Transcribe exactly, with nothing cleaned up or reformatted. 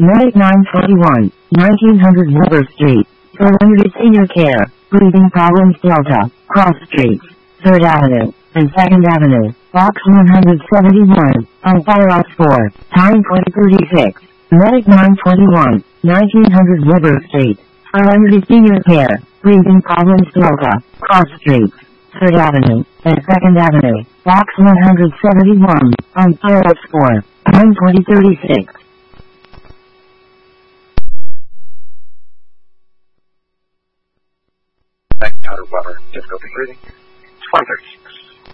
Medic nine twenty-one, nineteen hundred River Street, Philander Senior Care, Breathing Problems Delta, Cross Street, third Avenue, and second Avenue, Box one seventy-one, on follow-up four, time twenty thirty-six. Medic nine twenty-one, nineteen hundred River Street, Philander Senior Care, Breathing Problems Delta, Cross Street, third Avenue, and second Avenue, Box one seventy-one, on follow-up four, time twenty thirty-six. Thank you, Doctor Weber. Difficulty breathing. It's one thirty.